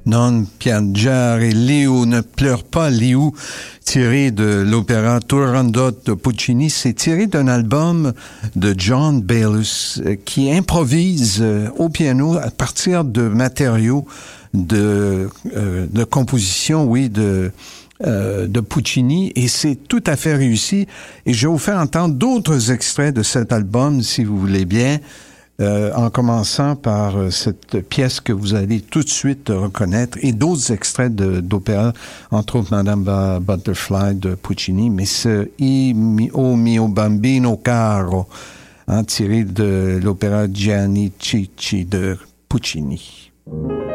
Non piangere Liu, ne pleure pas Liu, tiré de l'opéra Turandot de Puccini. C'est tiré d'un album de John Bayliss qui improvise au piano à partir de matériaux de composition, oui, de Puccini, et c'est tout à fait réussi. Et je vais vous faire entendre d'autres extraits de cet album, si vous voulez bien. En commençant par cette pièce que vous allez tout de suite reconnaître et d'autres extraits d'opéra, entre autres Madame Butterfly de Puccini, mais ce O mio bambino caro, tiré de l'opéra Gianni Cicci de Puccini.